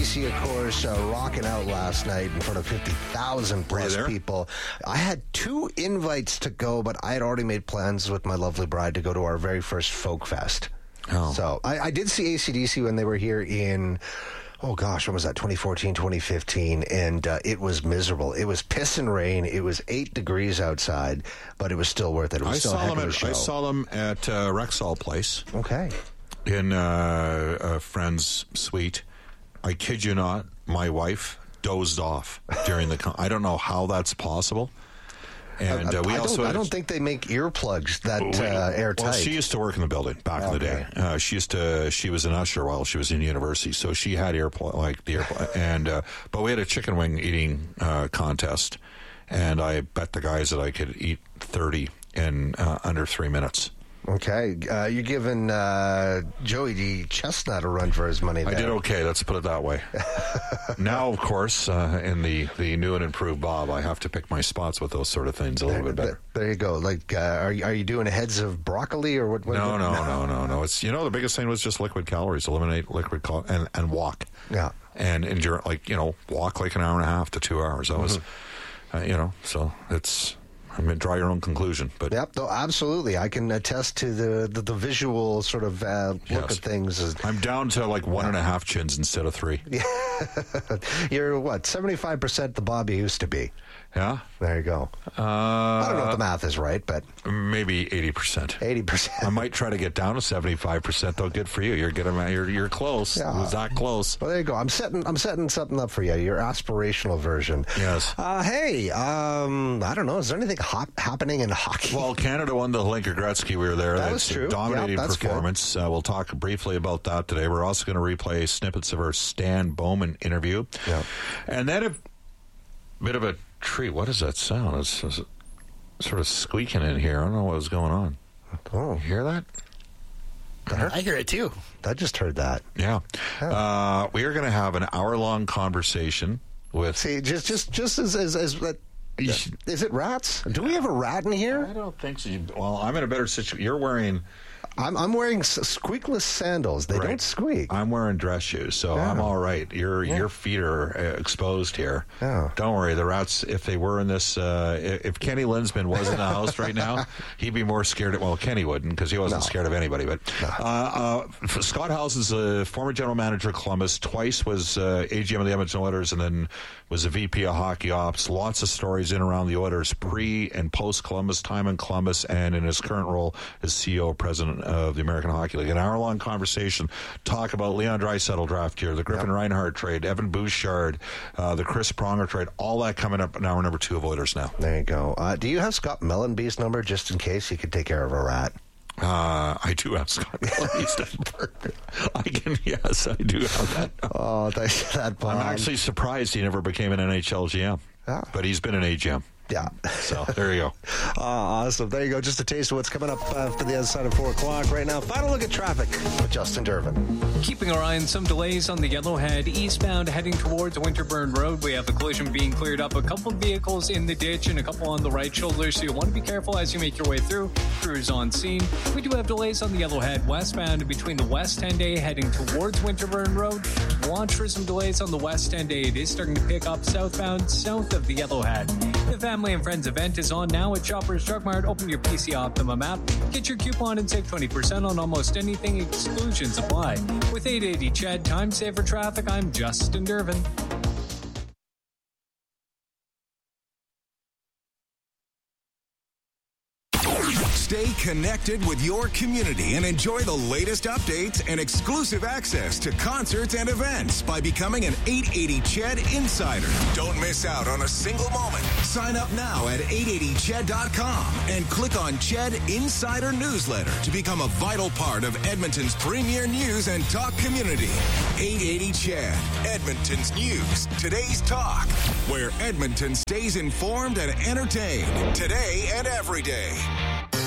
AC/DC, of course, rocking out last night in front of 50,000 plus people. I had 2 invites to go, but I had already made plans with my lovely bride to go to our very first Folk Fest. Oh. So I did see AC/DC when they were here in... Oh, gosh, when was that? 2014, 2015, and it was miserable. It was piss and rain. It was 8 degrees outside, but it was still worth it. It was still a heck of a show. I saw them at Rexall Place. Okay. In a friend's suite. I kid you not, my wife dozed off during the... I don't know how that's possible. And I don't think they make earplugs that airtight. Well, she used to work in the building back in the day. She was an usher while she was in university, so she had earplug, and but we had a chicken wing eating contest, and I bet the guys that I could eat 30 in under 3 minutes. Okay, you're giving Joey D. Chestnut a run for his money there. I did okay, let's put it that way. Now, of course, in the new and improved Bob, I have to pick my spots with those sort of things a little bit better. There you go. Like, are you doing heads of broccoli or what? No. It's, the biggest thing was just liquid calories. Eliminate liquid calories and walk. Yeah. And endure, walk like an hour and a half to 2 hours. That was, so it's... draw your own conclusion. But yep, no, absolutely. I can attest to the visual sort of look at things. I'm down to 1.5 chins instead of 3. Yeah. You're 75% the Bob you used to be. Yeah? There you go. I don't know if the math is right, but... Maybe 80%. 80%. I might try to get down to 75%, though. Good for you. You're close. Yeah. It was that close. Well, there you go. I'm setting something up for you, your aspirational version. Yes. Hey, I don't know. Is there anything happening in hockey? Well, Canada won the Hlinka Gretzky. We were there. That was true. Dominating that's performance. We'll talk briefly about that today. We're also going to replay snippets of our Stan Bowman interview. Yeah. And then a bit of a tree. What is that sound? It's sort of squeaking in here. I don't know what was going on. Oh, you hear that? I hear it too. I just heard that. Yeah. We are going to have an hour-long conversation with... See, just as is it rats? Do we have a rat in here? I don't think so. Well, I'm in a better situation. You're wearing... I'm wearing squeakless sandals. They don't squeak. I'm wearing dress shoes, so I'm all right. Your feet are exposed here. Yeah. Don't worry. The rats, if they were in this, if Kenny Linsman was in the house right now, he'd be more scared. Well, Kenny wouldn't because he wasn't scared of anybody. But Scott House is a former general manager of Columbus. Twice was AGM of the Edmonton Oilers, and then was a VP of hockey ops. Lots of stories in and around the Oilers pre and post Columbus, time in Columbus, and in his current role as CEO, president of the American Hockey League. An hour-long conversation. Talk about Leon Draisaitl draft here, the Griffin Reinhart trade, Evan Bouchard, the Chris Pronger trade. All that coming up in hour number 2 of Oilers Now. There you go. Do you have Scott Mellenby's number just in case he could take care of a rat? I do have Scott Mellenby's number. Yes, I do have that. Oh, thanks for that, Bob. I'm actually surprised he never became an NHL GM. Yeah. But he's been an AGM. Yeah. So there you go. Awesome. There you go. Just a taste of what's coming up for the other side of 4 o'clock right now. Final look at traffic with Justin Dervin. Keeping our eye on some delays on the Yellowhead eastbound heading towards Winterburn Road. We have the collision being cleared up. A couple of vehicles in the ditch and a couple on the right shoulder, so you want to be careful as you make your way through. Crews on scene. We do have delays on the Yellowhead westbound between the West End A heading towards Winterburn Road. Watch for some delays on the West End A. It is starting to pick up southbound south of the Yellowhead. The Family and Friends event is on now at Shoppers Drug Mart. Open your PC Optimum app, get your coupon and save 20% on almost anything. Exclusions apply. With 880 CHED, time saver traffic, I'm Justin Dervin. Stay connected with your community and enjoy the latest updates and exclusive access to concerts and events by becoming an 880 CHED Insider. Don't miss out on a single moment. Sign up now at 880ched.com and click on CHED Insider Newsletter to become a vital part of Edmonton's premier news and talk community. 880 CHED, Edmonton's news, today's talk, where Edmonton stays informed and entertained today and every day.